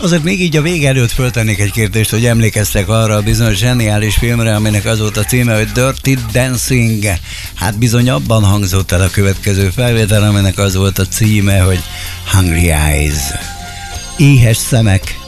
Azért még így a vége előtt föltennék egy kérdést, hogy emlékeztek arra a bizonyos zseniális filmre, aminek az volt a címe, hogy Dirty Dancing. Hát bizony abban hangzott el a következő felvétel, aminek az volt a címe, hogy Hungry Eyes. Éhes szemek.